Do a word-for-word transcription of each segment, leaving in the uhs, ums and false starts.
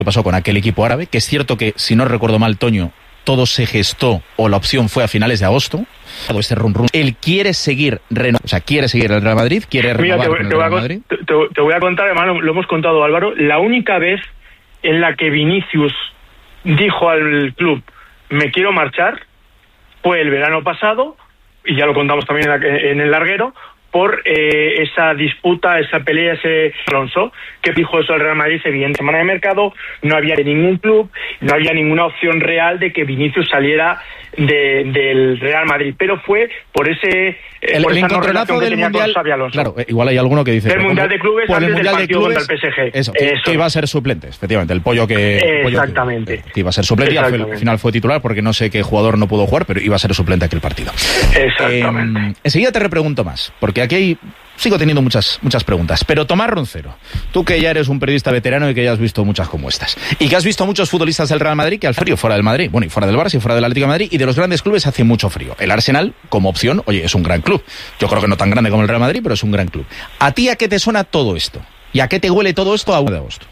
que pasó con aquel equipo árabe, que es cierto que, si no recuerdo mal, Toño, todo se gestó, o la opción fue a finales de agosto. Este run run. Él quiere seguir, reno... o sea, quiere seguir el Real Madrid, quiere renovar Mira, te, con el te, Real voy a, Madrid. te, te voy a contar, además lo hemos contado, Álvaro, la única vez en la que Vinicius dijo al club, me quiero marchar, fue el verano pasado, y ya lo contamos también en, la, en el larguero, por eh, esa disputa, esa pelea, ese Alonso, que dijo eso el Real Madrid, evidente, semana de mercado, no había ningún club, no había ninguna opción real de que Vinicius saliera de, del Real Madrid, pero fue por ese eh, el, por el esa no relación que del tenía mundial, con Xabi Alonso. Claro, igual hay alguno que dice... Del Mundial de Clubes por antes el mundial del partido de clubes, contra el P S G. Eso, que, eso. que iba a ser suplente, efectivamente, el pollo que... Exactamente. Pollo que, que iba a ser suplente y al final fue titular porque no sé qué jugador no pudo jugar, pero iba a ser suplente aquel partido. Exactamente. Eh, enseguida te repregunto más, porque aquí hay... Sigo teniendo muchas muchas preguntas, pero Tomás Roncero, tú que ya eres un periodista veterano y que ya has visto muchas como estas, y que has visto muchos futbolistas del Real Madrid que al frío fuera del Madrid, bueno, y fuera del Barça y fuera del Atlético de Madrid, y de los grandes clubes hace mucho frío. El Arsenal, como opción, oye, es un gran club. Yo creo que no tan grande como el Real Madrid, pero es un gran club. ¿A ti a qué te suena todo esto? ¿Y a qué te huele todo esto a uno de agosto?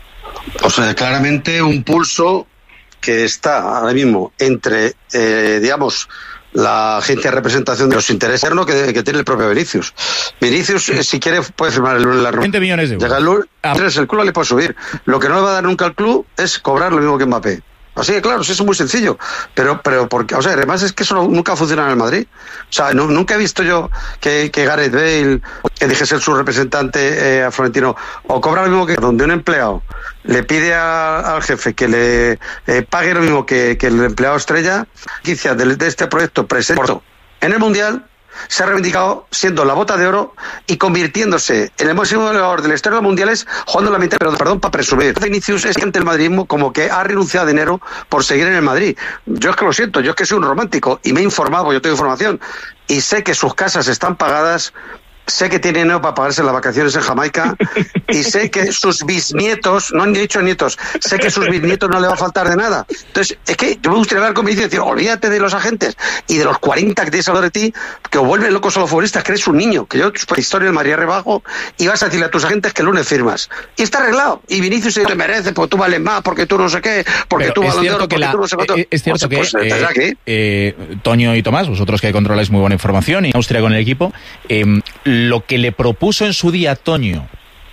O sea, claramente un pulso que está ahora mismo entre, eh, digamos... la agencia de representación de los intereses que, que tiene el propio Vinicius. Vinicius, eh, si quiere, puede firmar el, la veinte millones de euros. Llega el lunes, ah. el club le puede subir. Lo que no le va a dar nunca al club es cobrar lo mismo que Mbappé. Así que claro, eso es muy sencillo, pero pero porque, o sea, además es que eso no, nunca funciona en el Madrid. O sea, no, nunca he visto yo que, que Gareth Bale, que dije ser su representante eh, a Florentino, o cobra lo mismo que donde un empleado le pide a, al jefe que le eh, pague lo mismo que, que el empleado estrella. Quizá de, de este proyecto presente en el Mundial se ha reivindicado siendo la bota de oro y convirtiéndose en el máximo goleador de la historia de los mundiales, jugando la mitad, pero perdón, para presumir. Vinicius es ante el madridismo como que ha renunciado a dinero por seguir en el Madrid. Yo es que lo siento, yo es que soy un romántico y me he informado, yo tengo información y sé que sus casas están pagadas. Sé que tiene dinero para pagarse las vacaciones en Jamaica y sé que sus bisnietos, no han dicho nietos, sé que sus bisnietos no le va a faltar de nada. Entonces, es que yo me gustaría hablar con mi y decir, olvídate de los agentes y de los cuarenta que tienes alrededor de ti, que os vuelven locos a los futbolistas, que eres un niño, que yo, por historia del María Rebajo, y vas a decirle a tus agentes que el lunes firmas. Y está arreglado. Y Vinicius se te merece, porque tú vales más, porque tú no sé qué, porque pero tú vales de porque la, tú no sé cuánto. Es cierto pues, que, pues, eh, eh, Toño y Tomás, vosotros que controláis muy buena información, y Austria con el equipo, eh, lo que le propuso en su día Toño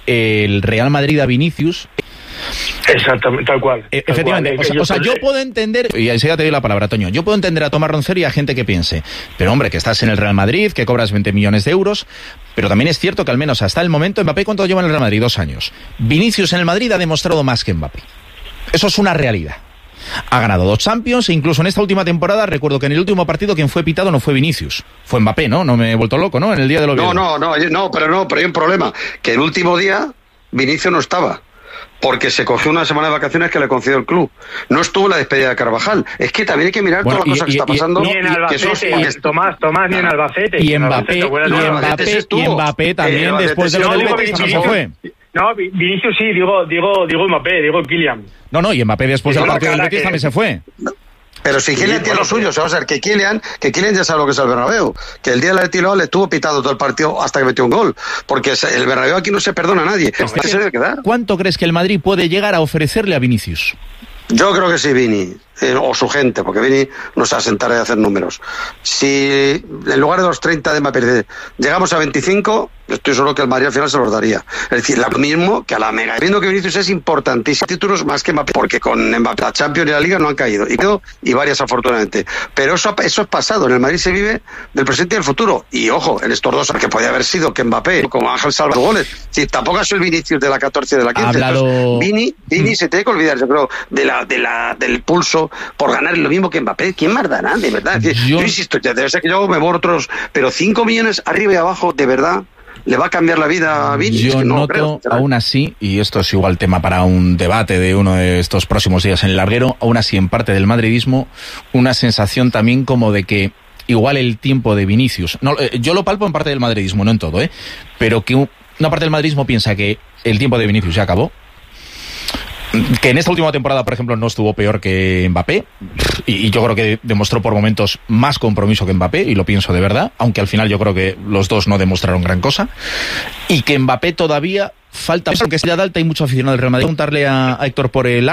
el Real Madrid a Vinicius. Exactamente, tal cual. Eh, tal efectivamente, cual. O, sea, o sea, yo puedo entender, y enseguida te doy la palabra, Toño, yo puedo entender a Tomás Roncero y a gente que piense, pero hombre, que estás en el Real Madrid, que cobras veinte millones de euros, pero también es cierto que al menos hasta el momento, Mbappé, ¿cuánto lleva en el Real Madrid? Dos años. Vinicius en el Madrid ha demostrado más que Mbappé. Eso es una realidad. Ha ganado dos Champions e incluso en esta última temporada recuerdo que en el último partido quien fue pitado no fue Vinicius, fue Mbappé, ¿no? No me he vuelto loco, ¿no? En el día de los No, no, no, no, pero no, pero hay un problema, que el último día Vinicius no estaba, porque se cogió una semana de vacaciones que le concedió el club. No estuvo en la despedida de Carvajal. Es que también hay que mirar bueno, todas las cosas y, que está pasando. Ni en Albacete, que es... Tomás, Tomás, ni en Albacete. Y Mbappé, y Mbappé, y Mbappé también eh, después de lo del Betis también se fue. No, Vinicius sí, digo, digo, digo Mbappé, digo Kylian. No, no, y Mbappé después del partido del Betis también se fue. Pero si Kylian tiene lo suyo, o sea, que Kylian, que Kylian ya sabe lo que es el Bernabéu, que el día del Atleti le estuvo pitado todo el partido hasta que metió un gol, porque el Bernabéu aquí no se perdona a nadie. Este se debe quedar. ¿Cuánto crees que el Madrid puede llegar a ofrecerle a Vinicius? Yo creo que sí, Vini, eh, o su gente, porque Vini no se va a sentar a hacer números. Si en lugar de los treinta de Mbappé llegamos a veinticinco, estoy seguro que el Madrid al final se los daría. Es decir, lo mismo que a la Mega. Viendo que Vinicius es importantísimo, títulos más que Mbappé, porque con Mbappé la Champions y la Liga no han caído, y, y varias afortunadamente. Pero eso, eso es pasado, en el Madrid se vive del presente y del futuro. Y ojo, en estos dos, que podía haber sido que Mbappé, como Ángel salva goles, si tampoco ha sido el Vinicius de la catorce y de la quince. Hablado... Entonces, Vini, Vini mm. se tiene que olvidar, yo creo, de la, de la, del pulso por ganar lo mismo que Mbappé. ¿Quién más dará, de verdad? Es decir, yo... yo insisto, ya debe ser que yo me borro otros, pero cinco millones arriba y abajo, de verdad, ¿le va a cambiar la vida a Vini? Yo es que no noto, creo, aún así, y esto es igual tema para un debate de uno de estos próximos días en el larguero, aún así en parte del madridismo, una sensación también como de que igual el tiempo de Vinicius, no, yo lo palpo en parte del madridismo, no en todo, ¿eh? Pero que una parte del madridismo piensa que el tiempo de Vinicius ya acabó, que en esta última temporada, por ejemplo, no estuvo peor que Mbappé, y, y yo creo que demostró por momentos más compromiso que Mbappé, y lo pienso de verdad, aunque al final yo creo que los dos no demostraron gran cosa, y que Mbappé todavía falta, porque es de alta y mucho aficionado del Real Madrid. Preguntarle a, a Héctor por el